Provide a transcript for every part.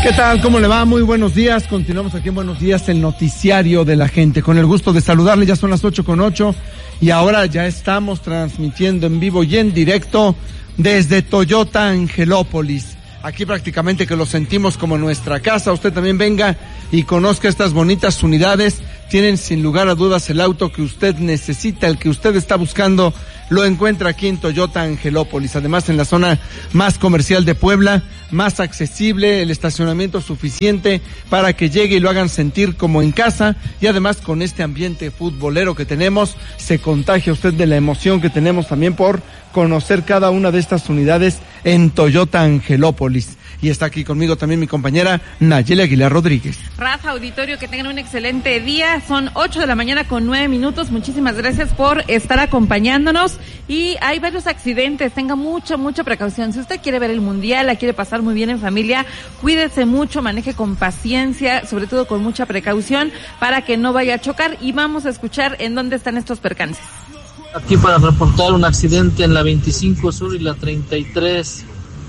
¿Qué tal? ¿Cómo le va? Muy buenos días. Continuamos aquí en Buenos Días, el noticiario de la gente. Con el gusto de saludarle, ya son las 8:08 y ahora ya estamos transmitiendo en vivo y en directo desde Toyota Angelópolis. Aquí prácticamente que lo sentimos como nuestra casa. Usted también venga y conozca estas bonitas unidades. Tienen sin lugar a dudas el auto que usted necesita, el que usted está buscando, lo encuentra aquí en Toyota Angelópolis. Además, en la zona más comercial de Puebla, más accesible, el estacionamiento suficiente para que llegue y lo hagan sentir como en casa. Y además, con este ambiente futbolero que tenemos, se contagia usted de la emoción que tenemos también por conocer cada una de estas unidades en Toyota Angelópolis. Y está aquí conmigo también mi compañera Nayeli Aguilar Rodríguez. Raza, auditorio, que tengan un excelente día. Son 8:09 a.m. Muchísimas gracias por estar acompañándonos. Y hay varios accidentes, tenga mucha precaución. Si usted quiere ver el mundial, la quiere pasar muy bien en familia, cuídese mucho, maneje con paciencia, sobre todo con mucha precaución para que no vaya a chocar. Y vamos a escuchar en dónde están estos percances. Aquí para reportar un accidente en la 25 Sur y la 33.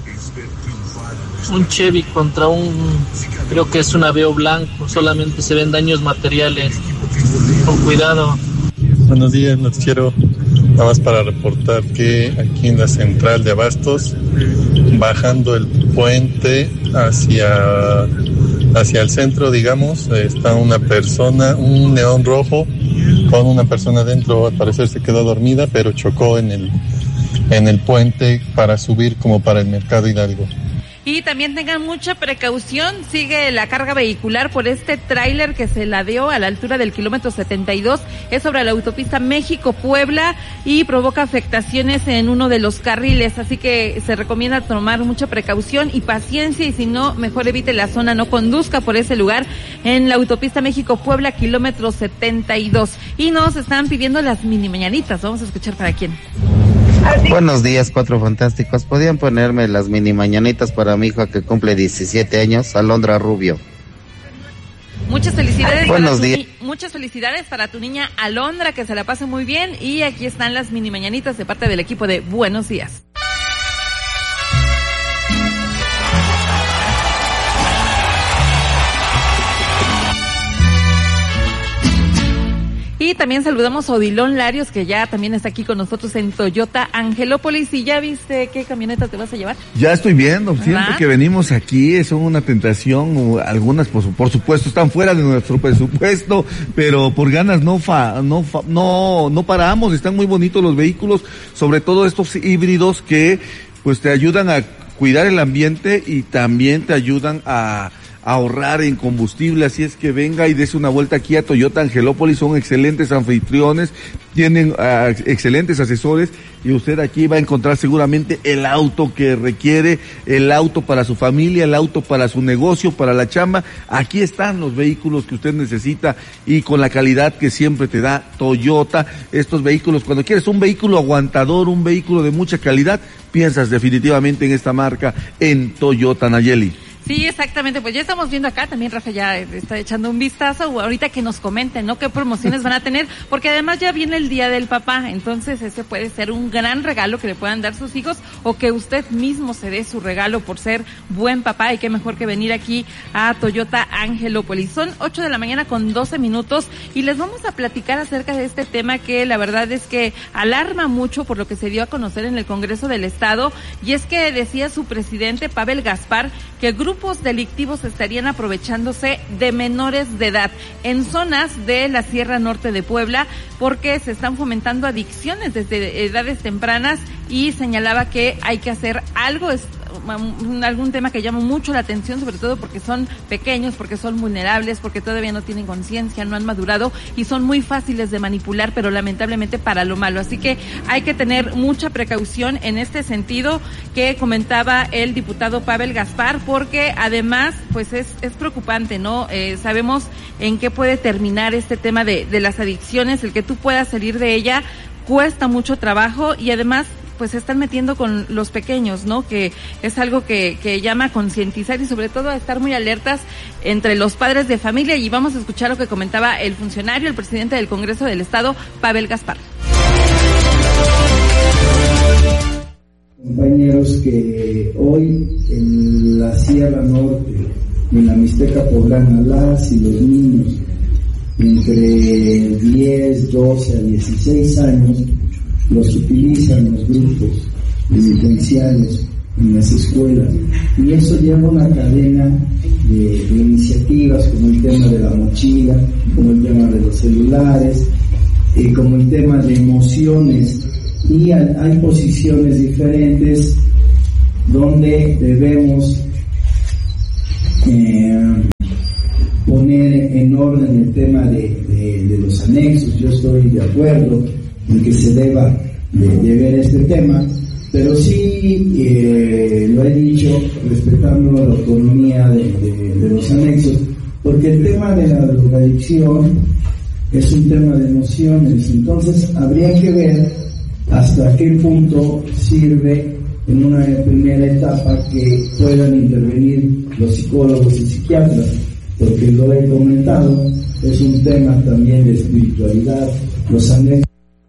Un Chevy contra creo que es un Aveo blanco, solamente se ven daños materiales. Con cuidado. Buenos días, noticiero. Nada más para reportar que aquí en la central de Abastos, bajando el puente hacia el centro, digamos, está una persona, un León rojo, con una persona dentro. Al parecer se quedó dormida, pero chocó en el puente para subir como para el Mercado Hidalgo. Y también tengan mucha precaución, sigue la carga vehicular por este tráiler que se ladeó a la altura del kilómetro 72, es sobre la autopista México-Puebla y provoca afectaciones en uno de los carriles, así que se recomienda tomar mucha precaución y paciencia, y si no, mejor evite la zona, no conduzca por ese lugar en la autopista México-Puebla, kilómetro 72. Y nos están pidiendo las mini mañanitas, vamos a escuchar para quién. Buenos días, Cuatro Fantásticos. ¿Podían ponerme las mini mañanitas para mi hija que cumple 17 años, Alondra Rubio? Muchas felicidades. Buenos días. Muchas felicidades para tu niña Alondra, que se la pase muy bien. Y aquí están las mini mañanitas de parte del equipo de Buenos Días. Y también saludamos a Odilon Larios, que ya también está aquí con nosotros en Toyota Angelópolis. ¿Y ya viste qué camioneta te vas a llevar? Ya estoy viendo, siempre que venimos aquí son una tentación. Algunas por supuesto están fuera de nuestro presupuesto, pero por ganas no paramos. Están muy bonitos los vehículos, sobre todo estos híbridos que pues te ayudan a cuidar el ambiente y también te ayudan a ahorrar en combustible. Así es que venga y dése una vuelta aquí a Toyota Angelópolis. Son excelentes anfitriones, tienen excelentes asesores, y usted aquí va a encontrar seguramente el auto que requiere, el auto para su familia, el auto para su negocio, para la chamba. Aquí están los vehículos que usted necesita y con la calidad que siempre te da Toyota. Estos vehículos, cuando quieres un vehículo aguantador, un vehículo de mucha calidad, piensas definitivamente en esta marca, en Toyota. Nayeli. Sí, exactamente, pues ya estamos viendo acá, también Rafa ya está echando un vistazo, ahorita que nos comenten, ¿no?, qué promociones van a tener, porque además ya viene el Día del Papá, entonces ese puede ser un gran regalo que le puedan dar sus hijos, o que usted mismo se dé su regalo por ser buen papá, y qué mejor que venir aquí a Toyota Angelópolis. Son 8:12 a.m, y les vamos a platicar acerca de este tema que la verdad es que alarma mucho por lo que se dio a conocer en el Congreso del Estado, y es que decía su presidente, Pavel Gaspar, que grupos delictivos estarían aprovechándose de menores de edad en zonas de la Sierra Norte de Puebla, porque se están fomentando adicciones desde edades tempranas, y señalaba que hay que hacer algo. Es algún tema que llama mucho la atención, sobre todo porque son pequeños, porque son vulnerables, porque todavía no tienen conciencia, no han madurado y son muy fáciles de manipular, pero lamentablemente para lo malo. Así que hay que tener mucha precaución en este sentido que comentaba el diputado Pavel Gaspar, porque además pues es preocupante, ¿no? Sabemos en qué puede terminar este tema de las adicciones. El que tú puedas salir de ella cuesta mucho trabajo, y además pues se están metiendo con los pequeños, ¿no? Que es algo que llama a concientizar, y sobre todo a estar muy alertas entre los padres de familia. Y vamos a escuchar lo que comentaba el funcionario, el presidente del Congreso del Estado, Pavel Gaspar. Compañeros, que hoy en la Sierra Norte en la Mixteca Poblana, las y los niños entre 10, 12 a 16 años los utilizan los grupos delincuenciales en las escuelas, y eso lleva una cadena de iniciativas, como el tema de la mochila, como el tema de los celulares, como el tema de emociones, y hay posiciones diferentes donde debemos poner en orden el tema de los anexos. Yo estoy de acuerdo en que se deba de ver este tema, pero sí lo he dicho, respetando la autonomía de los anexos, porque el tema de la drogadicción es un tema de emociones, entonces habría que ver hasta qué punto sirve en una primera etapa que puedan intervenir los psicólogos y psiquiatras, porque lo he comentado, es un tema también de espiritualidad, los anexos.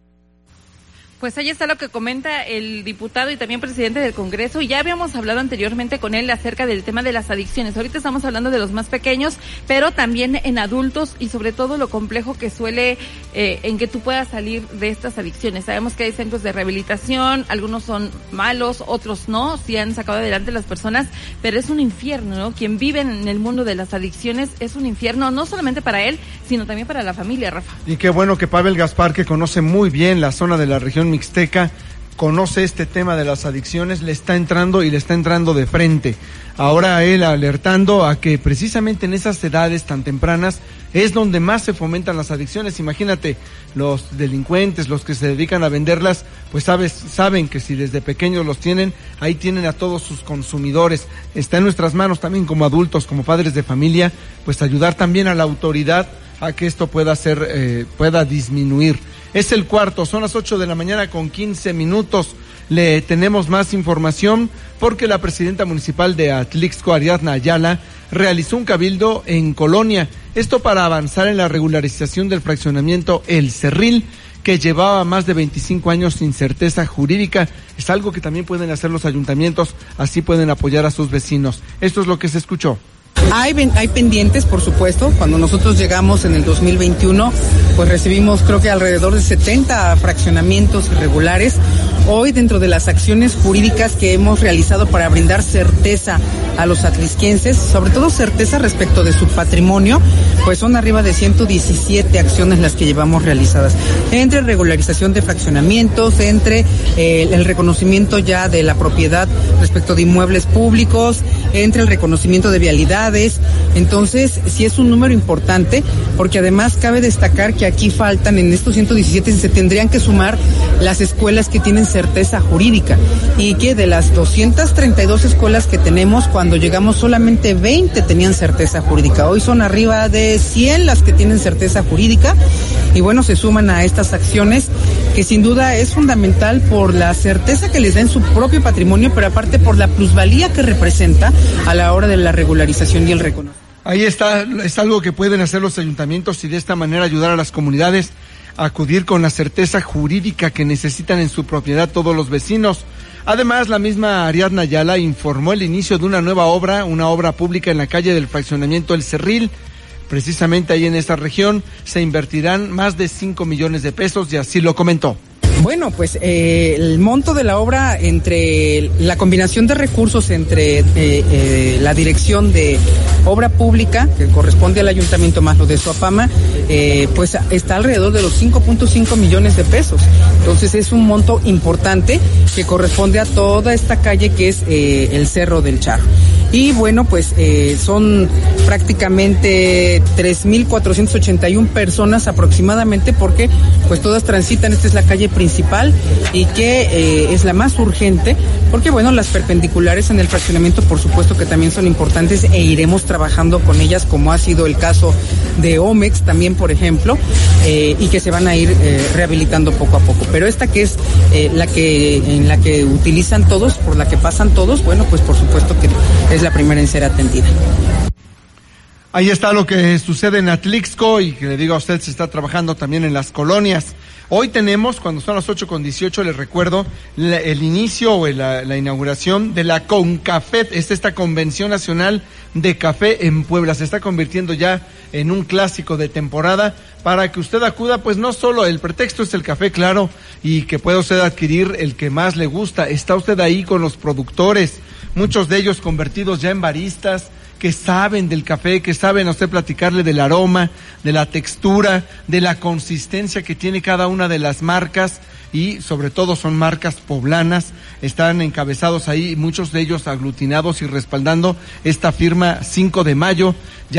Pues ahí está lo que comenta el diputado y también presidente del Congreso. Ya habíamos hablado anteriormente con él acerca del tema de las adicciones. Ahorita estamos hablando de los más pequeños, pero también en adultos, y sobre todo lo complejo que suele en que tú puedas salir de estas adicciones. Sabemos que hay centros de rehabilitación, algunos son malos, otros no, sí han sacado adelante las personas, pero es un infierno, ¿no? Quien vive en el mundo de las adicciones es un infierno, no solamente para él, sino también para la familia, Rafa. Y qué bueno que Pavel Gaspar, que conoce muy bien la zona de la región mixteca, conoce este tema de las adicciones, le está entrando de frente. Ahora él alertando a que precisamente en esas edades tan tempranas es donde más se fomentan las adicciones. Imagínate, los delincuentes, los que se dedican a venderlas, pues saben que si desde pequeños los tienen, ahí tienen a todos sus consumidores. Está en nuestras manos también como adultos, como padres de familia, pues ayudar también a la autoridad a que esto pueda disminuir. Es el cuarto, son las 8 de la mañana con 15 minutos. Le tenemos más información porque la presidenta municipal de Atlixco, Ariadna Ayala, realizó un cabildo en Colonia. Esto para avanzar en la regularización del fraccionamiento El Cerril, que llevaba más de 25 años sin certeza jurídica. Es algo que también pueden hacer los ayuntamientos, así pueden apoyar a sus vecinos. Esto es lo que se escuchó. Hay pendientes, por supuesto. Cuando nosotros llegamos en el 2021, pues recibimos creo que alrededor de 70 fraccionamientos irregulares. Hoy, dentro de las acciones jurídicas que hemos realizado para brindar certeza a los atlisquenses, sobre todo certeza respecto de su patrimonio, pues son arriba de 117 acciones las que llevamos realizadas, entre regularización de fraccionamientos, entre el reconocimiento ya de la propiedad respecto de inmuebles públicos, entre el reconocimiento de vialidades. Entonces, sí es un número importante, porque además cabe destacar que aquí faltan, en estos 117, se tendrían que sumar las escuelas que tienen certeza jurídica, y que de las 232 escuelas que tenemos, cuando llegamos solamente 20 tenían certeza jurídica. Hoy son arriba de 100 las que tienen certeza jurídica, y bueno, se suman a estas acciones que sin duda es fundamental por la certeza que les da en su propio patrimonio, pero aparte por la plusvalía que representa a la hora de la regularización y el reconocimiento. Ahí está, es algo que pueden hacer los ayuntamientos y de esta manera ayudar a las comunidades a acudir con la certeza jurídica que necesitan en su propiedad todos los vecinos. Además, la misma Ariadna Ayala informó el inicio de una nueva obra, una obra pública en la calle del fraccionamiento El Cerril. Precisamente ahí en esta región se invertirán más de 5 millones de pesos, y así lo comentó. Bueno, pues el monto de la obra, entre la combinación de recursos entre la dirección de obra pública, que corresponde al ayuntamiento, más lo de Suapama, pues está alrededor de los 5.5 millones de pesos. Entonces es un monto importante que corresponde a toda esta calle que es el Cerro del Charro. Y bueno, pues son prácticamente 3.481 personas aproximadamente, porque pues todas transitan, esta es la calle principal y que es la más urgente, porque bueno, las perpendiculares en el fraccionamiento por supuesto que también son importantes e iremos trabajando con ellas, como ha sido el caso de Omex también, por ejemplo, y que se van a ir rehabilitando poco a poco. Pero esta que es en la que utilizan todos, por la que pasan todos, bueno, pues por supuesto que es la primera en ser atendida. Ahí está lo que sucede en Atlixco, y que le digo a usted, se está trabajando también en las colonias. Hoy tenemos, cuando son las 8:18, les recuerdo, el inicio o la inauguración de la CONCAFET, esta Convención Nacional de Café en Puebla. Se está convirtiendo ya en un clásico de temporada para que usted acuda, pues no solo el pretexto es el café, claro, y que pueda usted adquirir el que más le gusta. Está usted ahí con los productores, muchos de ellos convertidos ya en baristas, que saben del café, que saben a usted platicarle del aroma, de la textura, de la consistencia que tiene cada una de las marcas, y sobre todo son marcas poblanas. Están encabezados ahí, muchos de ellos aglutinados y respaldando esta firma 5 de mayo. Ya